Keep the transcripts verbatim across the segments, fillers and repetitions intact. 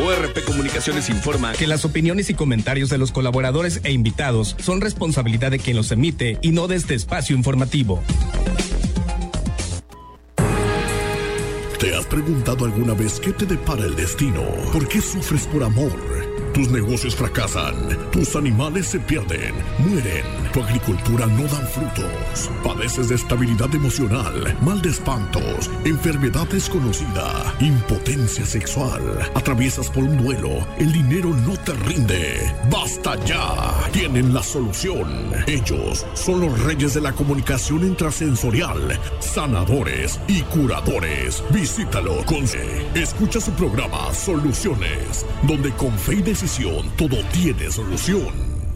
O R P Comunicaciones informa que las opiniones y comentarios de los colaboradores e invitados son responsabilidad de quien los emite y no de este espacio informativo. ¿Te has preguntado alguna vez qué te depara el destino? ¿Por qué sufres por amor? Tus negocios fracasan, tus animales se pierden, mueren, tu agricultura no dan frutos, padeces de estabilidad emocional, mal de espantos, enfermedad desconocida, impotencia sexual, atraviesas por un duelo, el dinero no te rinde. ¡Basta ya! Tienen la solución. Ellos son los reyes de la comunicación intrasensorial, sanadores y curadores. Visítalo con C. Escucha su programa Soluciones, donde con fe y decisión todo tiene solución.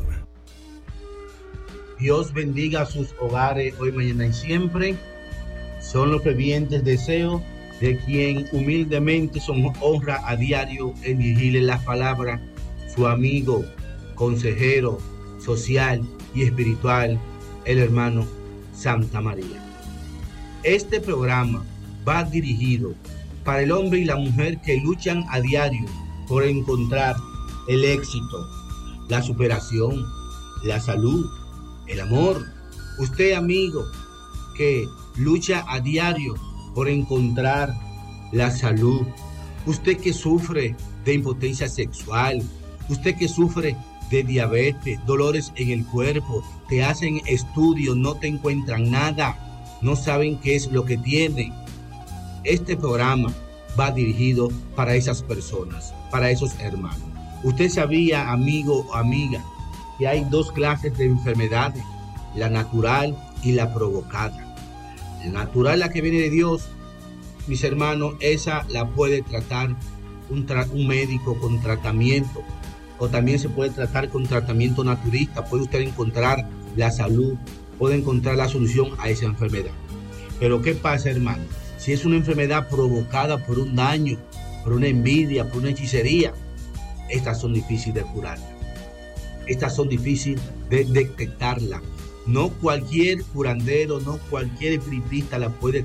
Dios bendiga sus hogares hoy, mañana y siempre. Son los fervientes deseos de quien humildemente son honra a diario en dirigirle las palabras, su amigo, consejero social y espiritual, el hermano Santa María. Este programa va dirigido para el hombre y la mujer que luchan a diario por encontrar el éxito, la superación, la salud, el amor. Usted, amigo, que lucha a diario por encontrar la salud. Usted que sufre de impotencia sexual. Usted que sufre de diabetes, dolores en el cuerpo. Te hacen estudios, no te encuentran nada. No saben qué es lo que tienen. Este programa va dirigido para esas personas, para esos hermanos. Usted sabía, amigo o amiga, que hay dos clases de enfermedades, la natural y la provocada. La natural, la que viene de Dios, mis hermanos, esa la puede tratar un, tra- un médico con tratamiento, o también se puede tratar con tratamiento naturista. Puede usted encontrar la salud, puede encontrar la solución a esa enfermedad. Pero ¿qué pasa, hermano? Si es una enfermedad provocada por un daño, por una envidia, por una hechicería, estas son difíciles de curarlas. Estas son difíciles de detectarlas. No cualquier curandero, no cualquier espiritista la puede